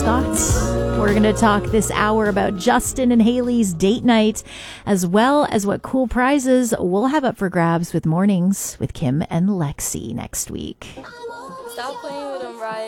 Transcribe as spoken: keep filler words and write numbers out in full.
Scott. We're going to talk this hour about Justin and Haley's date night, as well as what cool prizes we'll have up for grabs with Mornings with Kim and Lexi next week. Stop playing with them, Ryan.